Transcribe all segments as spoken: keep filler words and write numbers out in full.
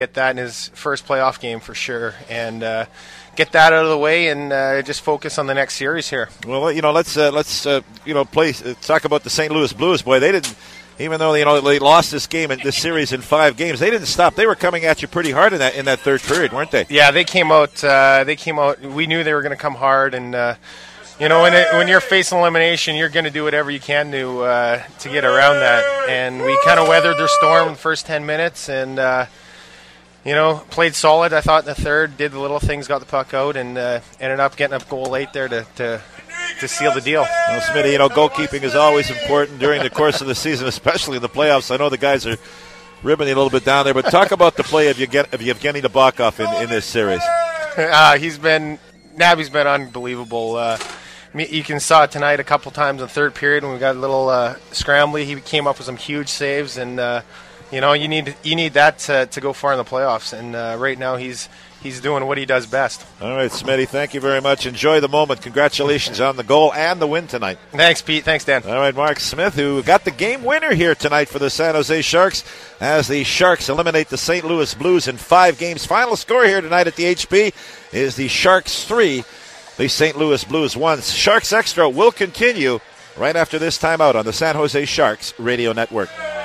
Get that in his first playoff game for sure, and uh, get that out of the way, and uh, just focus on the next series here. Well, you know, let's uh, let's uh, you know play uh, talk about the Saint Louis Blues. Boy, they didn't. Even though you know they lost this game and this series in five games, they didn't stop. They were coming at you pretty hard in that in that third period, weren't they? Yeah, they came out. Uh, they came out. We knew they were going to come hard, and uh, you know when it, when you're facing elimination, you're going to do whatever you can to uh, to get around that. And we kind of weathered their storm in the first ten minutes, and. Uh, You know, played solid, I thought, in the third, did the little things, got the puck out, and uh, ended up getting a goal late there to, to to seal the deal. Well, Smitty, you know, goalkeeping is always important during the course of the season, especially in the playoffs. I know the guys are ribbing you a little bit down there, but talk about the play of Yevgeny Nabokov in, in this series. Uh, he's been, Nabby's been unbelievable. Uh, you can saw it tonight a couple times in the third period when we got a little uh, scrambly. He came up with some huge saves, and uh, You know, you need you need that to, to go far in the playoffs, and uh, right now he's he's doing what he does best. All right, Smitty, thank you very much. Enjoy the moment. Congratulations on the goal and the win tonight. Thanks, Pete. Thanks, Dan. All right, Mark Smith, who got the game winner here tonight for the San Jose Sharks as the Sharks eliminate the Saint Louis Blues in five games. Final score here tonight at the H P is the Sharks three, the Saint Louis Blues one. Sharks Extra will continue right after this timeout on the San Jose Sharks Radio Network.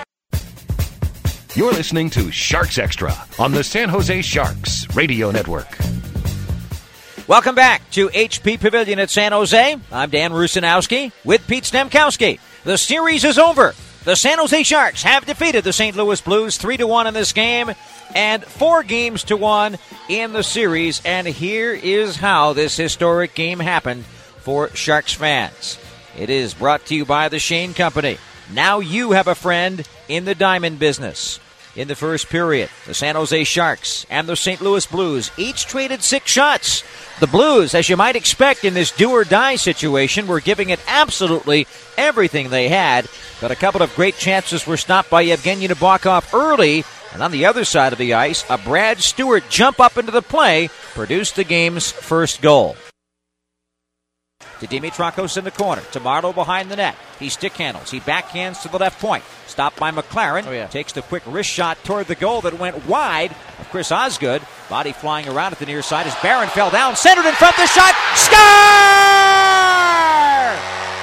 You're listening to Sharks Extra on the San Jose Sharks Radio Network. Welcome back to H P Pavilion at San Jose. I'm Dan Rusanowski with Pete Stemkowski. The series is over. The San Jose Sharks have defeated the Saint Louis Blues three to one in this game and four games to one in the series. And here is how this historic game happened for Sharks fans. It is brought to you by the Shane Company. Now you have a friend in the diamond business. In the first period, the San Jose Sharks and the Saint Louis Blues each traded six shots. The Blues, as you might expect in this do-or-die situation, were giving it absolutely everything they had, but a couple of great chances were stopped by Yevgeny Nabokov early, and on the other side of the ice, a Brad Stewart jump up into the play produced the game's first goal. To Dimitrakos in the corner. To Marleau behind the net. He stick handles. He backhands to the left point. Stopped by McLaren. Oh, yeah. Takes the quick wrist shot toward the goal that went wide of Chris Osgood. Body flying around at the near side as Barron fell down. Centered in front. The shot. Score!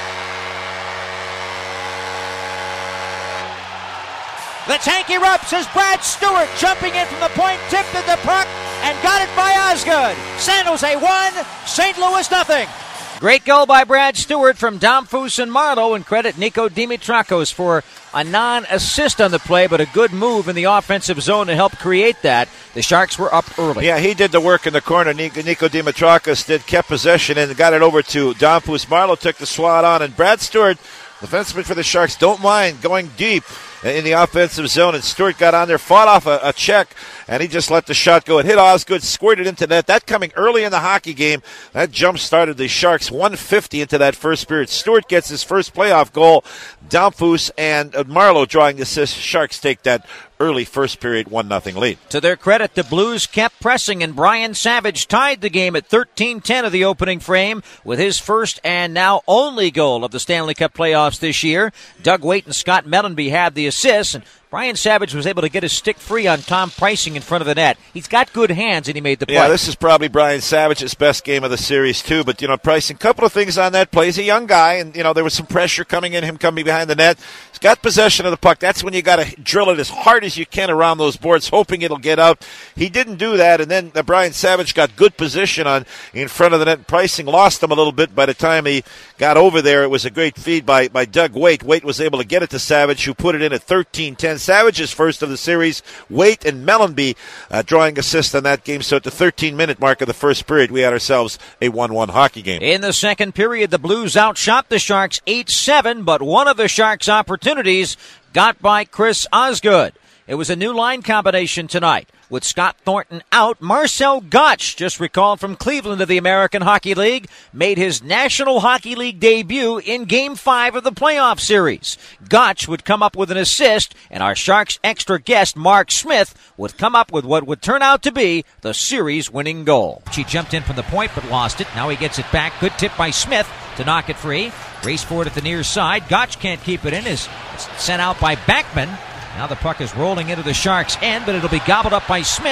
The tank erupts as Brad Stewart jumping in from the point, tipped at the puck, and got it by Osgood. San Jose one, Saint Louis nothing. Great goal by Brad Stewart from Domfus and Marleau, and credit Nico Dimitrakos for a non-assist on the play, but a good move in the offensive zone to help create that. The Sharks were up early. Yeah, he did the work in the corner. Nico, Nico Dimitrakos did, kept possession and got it over to Domfus. Marleau took the swat on, and Brad Stewart, defenseman for the Sharks, don't mind going deep in the offensive zone, and Stewart got on there, fought off a, a check, and he just let the shot go. It hit Osgood, squirted into net. That coming early in the hockey game, that jump started the Sharks one fifty into that first period. Stewart gets his first playoff goal. Domfus and Marleau drawing the assist. Sharks take that early first period one nothing lead. To their credit, the Blues kept pressing, and Brian Savage tied the game at thirteen ten of the opening frame with his first and now only goal of the Stanley Cup playoffs this year. Doug Waite and Scott Mellenby had the assists, and Brian Savage was able to get his stick free on Tom Preissing in front of the net. He's got good hands, and he made the play. Yeah, this is probably Brian Savage's best game of the series, too. But, you know, Preissing, a couple of things on that play. He's a young guy, and, you know, there was some pressure coming in, him coming behind the net. He's got possession of the puck. That's when you got to drill it as hard as you can around those boards, hoping it'll get out. He didn't do that, and then uh, Brian Savage got good position on in front of the net. Preissing lost him a little bit by the time he got over there. It was a great feed by, by Doug Waite. Waite was able to get it to Savage, who put it in at thirteen ten. Savage's first of the series. Waite and Mellenby uh, drawing assist on that game. So at the thirteen-minute mark of the first period, we had ourselves a one one hockey game. In the second period, the Blues outshot the Sharks eight seven, but one of the Sharks' opportunities got by Chris Osgood. It was a new line combination tonight. With Scott Thornton out, Marcel Gottsch, just recalled from Cleveland to the American Hockey League, made his National Hockey League debut in Game five of the playoff series. Gottsch would come up with an assist, and our Sharks extra guest, Mark Smith, would come up with what would turn out to be the series-winning goal. He jumped in from the point but lost it. Now he gets it back. Good tip by Smith to knock it free. Race for it at the near side. Gottsch can't keep it in. Is sent out by Backman. Now the puck is rolling into the Sharks' end, but it'll be gobbled up by Smith.